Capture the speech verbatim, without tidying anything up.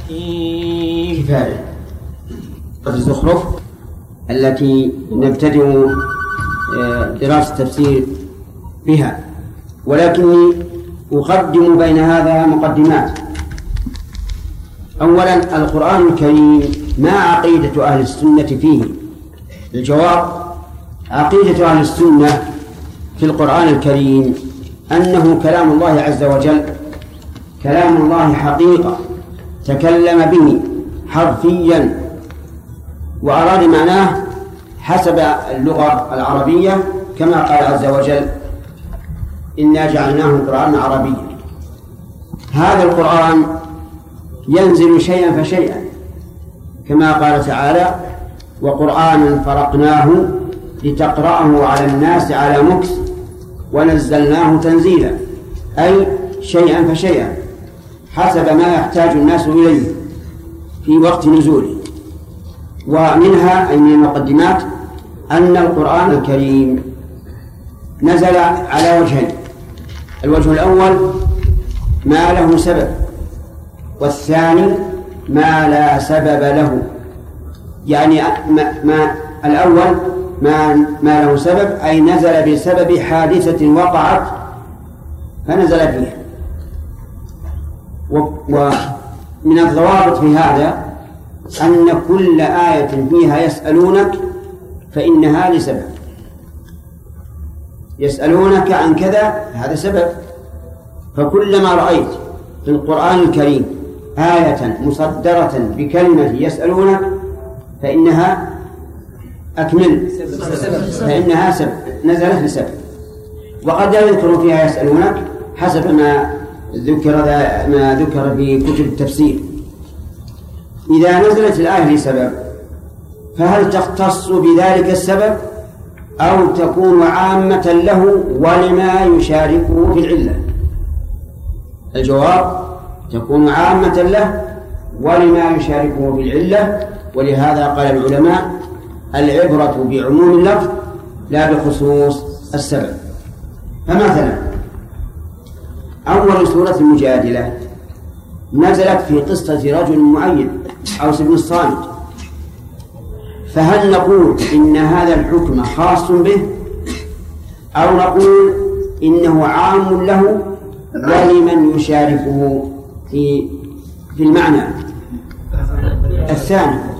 الرحيم. كفاية الزخرف التي نبتدئ دراسة التفسير بها، ولكني أقدم بين هذا مقدمات. أولا، القرآن الكريم ما عقيدة أهل السنة فيه؟ الجواب: عقيدة أهل السنة في القرآن الكريم أنه كلام الله عز وجل، كلام الله حقيقة تكلم به حرفيا وأراد معناه حسب اللغة العربية، كما قال عز وجل: إنا جعلناه قرآنا عربيا. هذا القرآن ينزل شيئا فشيئا، كما قال تعالى: وقرآنا فرقناه لتقرأه على الناس على مكث ونزلناه تنزيلا، أي شيئا فشيئا حسب ما يحتاج الناس إليه في وقت نزوله. ومنها أي من المقدمات أن القرآن الكريم نزل على وجهين: الوجه الأول ما له سبب، والثاني ما لا سبب له. يعني ما, ما الأول ما, ما له سبب، أي نزل بسبب حادثة وقعت فنزل فيها. ومن الضوابط في هذا أن كل آية فيها يسألونك فإنها لسبب. يسألونك عن كذا، هذا سبب. فكلما رأيت في القرآن الكريم آية مصدرة بكلمة يسألونك فإنها أكمل فإنها سبب، نزلت لسبب. وقد لا يذكر فيها يسألونك حسب ما ذكر ما ذكر في كتب التفسير. إذا نزلت الآية لسبب فهل تختص بذلك السبب أو تكون عامة له ولما يشاركه في العلة؟ الجواب: تكون عامة له ولما يشاركه في العلة. ولهذا قال العلماء: العبرة بعموم اللفظ لا بخصوص السبب. فمثلا أول سورة المجادلة نزلت في قصة رجل معين، أوس بن الصامت، فهل نقول إن هذا الحكم خاص به أو نقول إنه عام له ولمن يشاركه في في المعنى الثاني؟